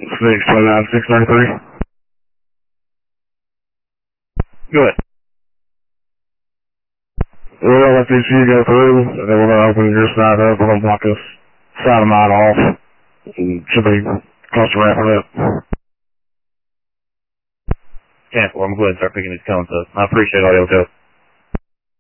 629-633. Go ahead. We're going to let these few go through, and then we're going to open your side up. We're going to block this side of mine off. Should be close to wrapping up. Cancel. I'm going to go ahead and start picking these cones up. I appreciate all y'all, Joe.